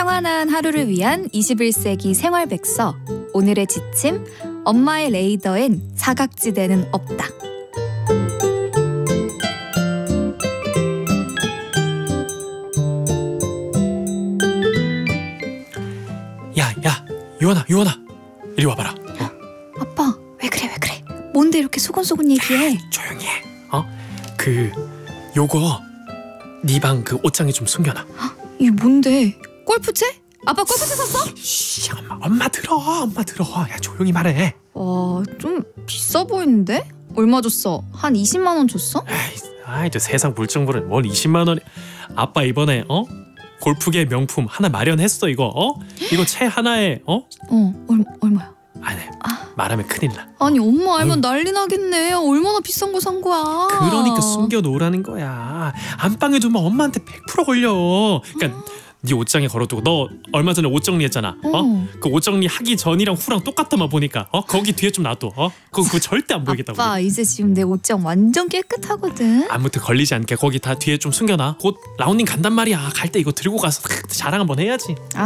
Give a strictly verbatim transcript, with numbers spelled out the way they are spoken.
평안한 하루를 위한 이십일 세기 생활백서. 오늘의 지침, 엄마의 레이더엔 사각지대는 없다. 야, 야, 유원아, 유원아, 이리 와봐라. 어? 아빠, 왜 그래 왜 그래? 뭔데 이렇게 소곤소곤 얘기해? 조용히 해. 어? 그 요거 네 방 그 옷장에 좀 숨겨놔. 이게 뭔데? 골프채? 아빠 골프채 샀어? 씨, 엄마, 엄마 들어, 엄마 들어. 야, 조용히 말해. 와, 좀 비싸 보이는데? 얼마 줬어? 한 이십만 원 줬어? 아이, 아이, 저 세상 물정보를 뭘 이십만 원이. 아빠 이번에 어? 골프계 명품 하나 마련했어 이거. 어? 이거 채 하나에 어? 어, 얼, 얼마야? 아니, 아. 말하면 큰일 나. 아니 엄마 알면 어휴. 난리 나겠네. 얼마나 비싼 거 산 거야? 그러니까 숨겨 놓으라는 거야. 안방에 두면 엄마한테 백 퍼센트 걸려. 그러니까 네 옷장에 걸어두고 너 얼마 전에 옷 정리했잖아. 어? 어. 그 옷 정리 하기 전이랑 후랑 똑같아만 보니까. 어? 거기 뒤에 좀 놔둬. 어? 그거, 그거 절대 안 보이겠다고. 아빠 이제 지금 내 옷장 완전 깨끗하거든. 아무튼 걸리지 않게 거기 다 뒤에 좀 숨겨놔. 곧 라온님 간단 말이야. 갈 때 이거 들고 가서 자랑 한번 해야지.